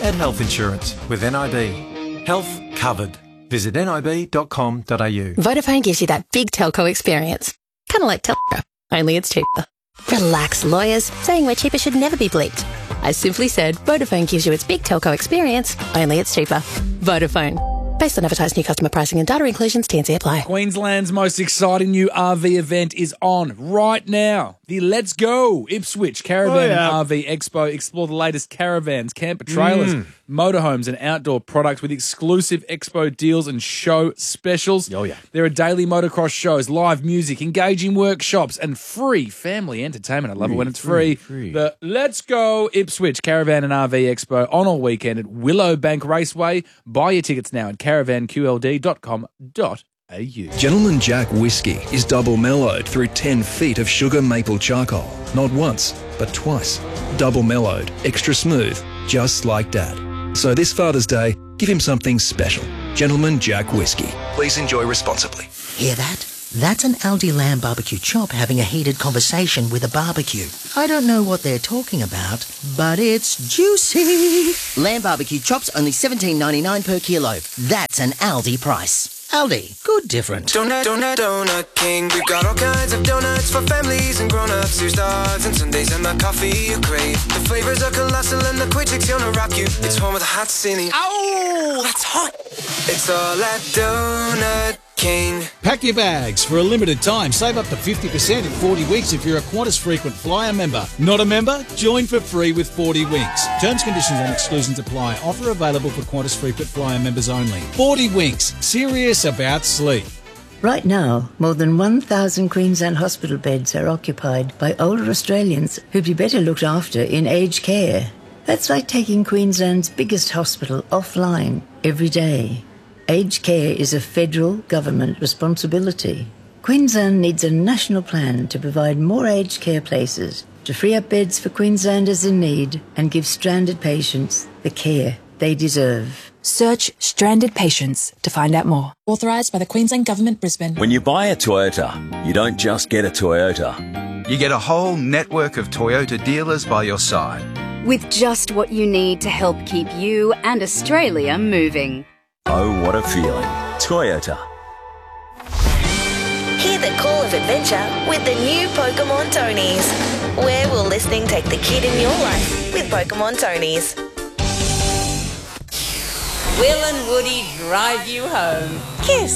and health insurance with NIB. Health covered. Visit nib.com.au. Vodafone gives you that big telco experience. Kind of like telco, only it's cheaper. Relax, lawyers. Saying we're cheaper should never be bleeped. I simply said Vodafone gives you its big telco experience, only it's cheaper. Vodafone. Based on advertised new customer pricing and data inclusions, T&C apply. Queensland's most exciting new RV event is on right now. The Let's Go Ipswich Caravan and RV Expo. Explore the latest caravans, camper trailers, motorhomes and outdoor products with exclusive expo deals and show specials. Oh, yeah. There are daily motocross shows, live music, engaging workshops and free family entertainment. I love it when it's free. The Let's Go Ipswich Caravan and RV Expo on all weekend at Willowbank Raceway. Buy your tickets now at caravanqld.com.au. Gentleman Jack Whiskey is double mellowed through 10 feet of sugar maple charcoal. Not once, but twice. Double mellowed, extra smooth, just like Dad. So this Father's Day, give him something special. Gentleman Jack Whiskey. Please enjoy responsibly. Hear that? That's an Aldi lamb barbecue chop having a heated conversation with a barbecue. I don't know what they're talking about, but it's juicy. Lamb barbecue chops only $17.99 per kilo. That's an Aldi price. Aldi, good different. Donut King. We've got all kinds of donuts for families and grown-ups. There's dogs and Sundays and the coffee you crave. The flavors are colossal and the quick chick's gonna rock you. It's home with the hot cine. Ow, that's hot. It's all at Donut King. Pack your bags. For a limited time, save up to 50% in 40 weeks if you're a Qantas Frequent Flyer member. Not a member? Join for free with 40 Winks. Terms, conditions and exclusions apply. Offer available for Qantas Frequent Flyer members only. 40 Winks. Serious about sleep. Right now, more than 1,000 Queensland hospital beds are occupied by older Australians who'd be better looked after in aged care. That's like taking Queensland's biggest hospital offline every day. Aged care is a federal government responsibility. Queensland needs a national plan to provide more aged care places, to free up beds for Queenslanders in need and give stranded patients the care they deserve. Search stranded patients to find out more. Authorised by the Queensland Government, Brisbane. When you buy a Toyota, you don't just get a Toyota. You get a whole network of Toyota dealers by your side. With just what you need to help keep you and Australia moving. Oh, what a feeling. Toyota. Hear the call of adventure with the new Pokemon Tonies. Where will listening take the kid in your life with Pokemon Tonies? Will and Woody drive you home. Kiss.